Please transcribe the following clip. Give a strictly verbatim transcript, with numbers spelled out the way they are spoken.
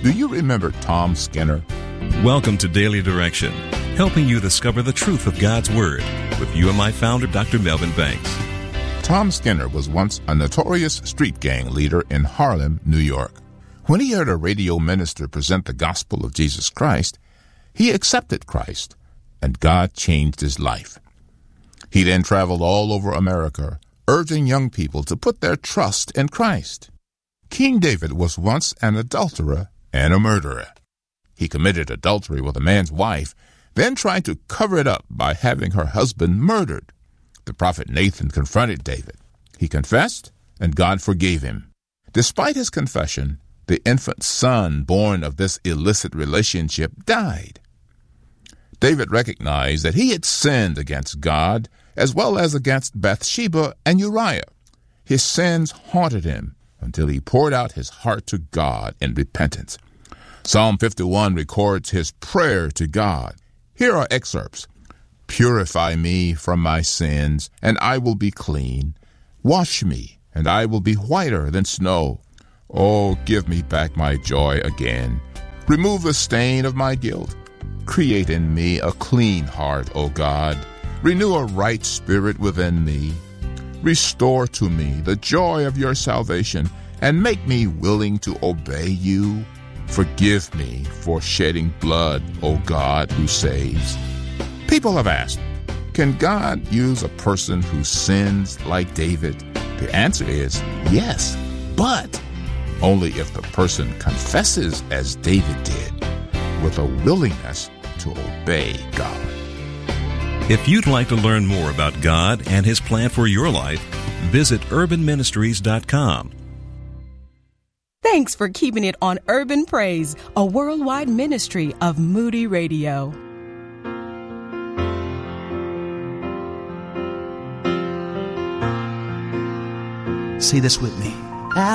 Do you remember Tom Skinner? Welcome to Daily Direction, helping you discover the truth of God's Word with U M I founder Doctor Melvin Banks. Tom Skinner was once a notorious street gang leader in Harlem, New York. When he heard a radio minister present the gospel of Jesus Christ, he accepted Christ, and God changed his life. He then traveled all over America, urging young people to put their trust in Christ. King David was once an adulterer and a murderer. He committed adultery with a man's wife, then tried to cover it up by having her husband murdered. The prophet Nathan confronted David. He confessed, and God forgave him. Despite his confession, the infant son born of this illicit relationship died. David recognized that he had sinned against God as well as against Bathsheba and Uriah. His sins haunted him until he poured out his heart to God in repentance. Psalm fifty-one records his prayer to God. Here are excerpts. Purify me from my sins, and I will be clean. Wash me, and I will be whiter than snow. Oh, give me back my joy again. Remove the stain of my guilt. Create in me a clean heart, O God. Renew a right spirit within me. Restore to me the joy of your salvation, and make me willing to obey you. Forgive me for shedding blood, O God who saves. People have asked, can God use a person who sins like David? The answer is yes, but only if the person confesses as David did, with a willingness to obey God. If you'd like to learn more about God and His plan for your life, visit urban ministries dot com. Thanks for keeping it on Urban Praise, a worldwide ministry of Moody Radio. Say this with me.